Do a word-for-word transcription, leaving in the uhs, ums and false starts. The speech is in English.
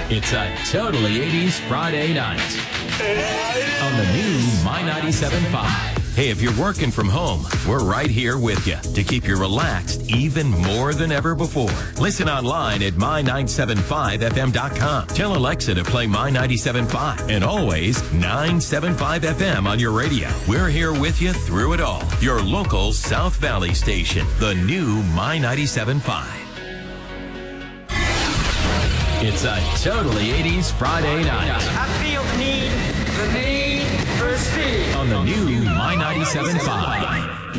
It's a totally eighties Friday night on the new My ninety-seven point five. Hey, if you're working from home, we're right here with you to keep you relaxed even more than ever before. Listen online at my nine seven five f m dot com. Tell Alexa to play My ninety-seven point five and always nine seven five F M on your radio. We're here with you through it all. Your local South Valley station, the new My ninety-seven point five. It's a totally eighties Friday night. I feel the need, the need for speed. On the new My ninety-seven point five.